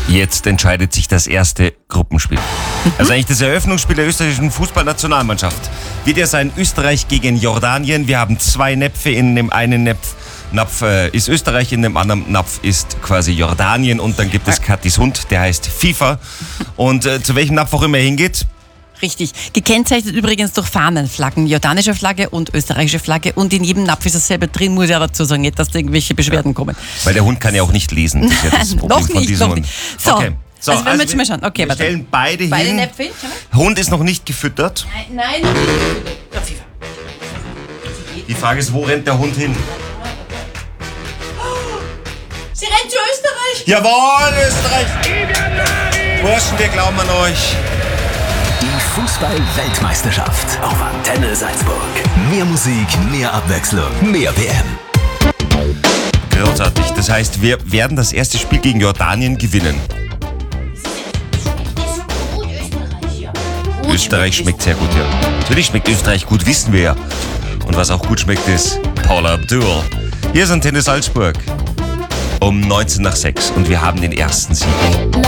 Jetzt entscheidet sich das erste Gruppenspiel. Also eigentlich das Eröffnungsspiel der österreichischen Fußballnationalmannschaft. Wird ja sein Österreich gegen Jordanien. Wir haben 2 Näpfe. In dem einen Napf ist Österreich, in dem anderen Napf ist quasi Jordanien. Und dann gibt es Katis Hund, der heißt FIFA. Und zu welchem Napf auch immer er hingeht. Richtig. Gekennzeichnet übrigens durch Fahnenflaggen, jordanische Flagge und österreichische Flagge. Und in jedem Napf ist dasselbe drin, muss ich aber dazu sagen, nicht, dass da irgendwelche Beschwerden kommen. Weil der Hund kann ja auch nicht lesen. Das ist ja das Problem noch von nicht, diesem noch Hund. nicht. So, Okay. So, also wenn wir jetzt mal schauen. Okay, wir stellen beide hin. Näpfe hin. Hund ist noch nicht gefüttert. Nein. Ja, FIFA. Die Frage ist, wo rennt der Hund hin? Sie rennt zu Österreich. Jawohl, Österreich! Burschen, wir glauben an euch. Die Fußball-Weltmeisterschaft auf Antenne Salzburg. Mehr Musik, mehr Abwechslung, mehr WM. Großartig. Das heißt, wir werden das erste Spiel gegen Jordanien gewinnen. Österreich schmeckt sehr gut, ja. Natürlich schmeckt Österreich gut, wissen wir ja. Und was auch gut schmeckt, ist Paula Abdul. Hier ist Antenne Salzburg um 19 nach 6 und wir haben den ersten Sieg.